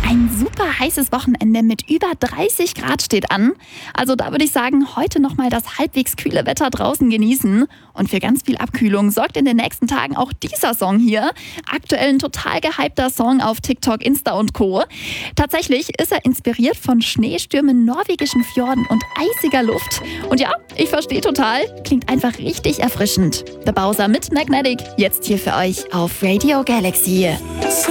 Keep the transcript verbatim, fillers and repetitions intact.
Ein super heißes Wochenende mit über dreißig Grad steht an. Also da würde ich sagen, heute nochmal das halbwegs kühle Wetter draußen genießen. Und für ganz viel Abkühlung sorgt in den nächsten Tagen auch dieser Song hier. Aktuell ein total gehypter Song auf TikTok, Insta und Co. Tatsächlich ist er inspiriert von Schneestürmen, norwegischen Fjorden und eisiger Luft. Und ja, ich verstehe total, klingt einfach richtig erfrischend. The Bowser mit Magnetic, jetzt hier für euch auf Radio Galaxy.